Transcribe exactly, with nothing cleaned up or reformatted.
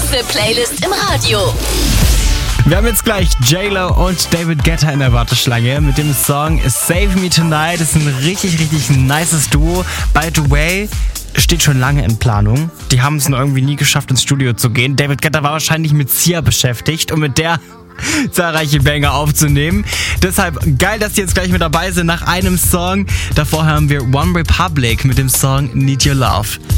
beste Playlist im Radio. Wir haben jetzt gleich J-Lo und David Guetta in der Warteschlange mit dem Song Save Me Tonight. Das ist ein richtig, richtig nices Duo. By the way, steht schon lange in Planung. Die haben es nur irgendwie nie geschafft, ins Studio zu gehen. David Guetta war wahrscheinlich mit Sia beschäftigt und mit der zahlreiche Banger aufzunehmen. Deshalb geil, dass die jetzt gleich mit dabei sind nach einem Song. Davor haben wir One Republic mit dem Song Need Your Love.